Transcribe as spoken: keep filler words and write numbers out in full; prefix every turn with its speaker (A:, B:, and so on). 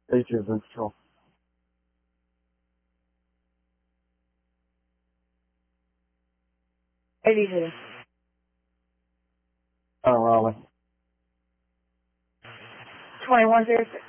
A: H is in control.
B: eighty-two.
A: Uh, Raleigh.
B: twenty-one zero six.